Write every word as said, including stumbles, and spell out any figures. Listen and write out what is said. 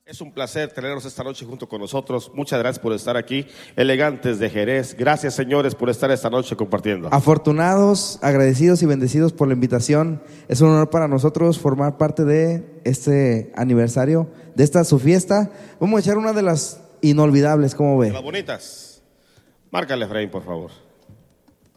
Es un placer tenerlos esta noche junto con nosotros. Muchas gracias por estar aquí. Elegantes de Jerez. Gracias, señores, por estar esta noche compartiendo. Afortunados, agradecidos y bendecidos por la invitación. Es un honor para nosotros formar parte de este aniversario, de esta su fiesta. Vamos a echar una de las inolvidables, ¿cómo ve? De las bonitas. Márcale, Efraín, por favor.